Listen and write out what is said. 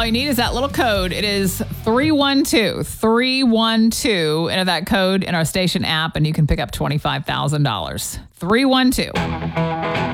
All you need is that little code. It is 312. 312. Enter that code in our station app and you can pick up $25,000. 312.